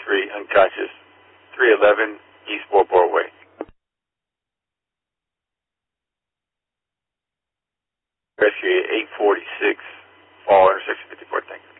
unconscious, 311 East Balboa Way. Rescue 846, fall intersection 54, thank you.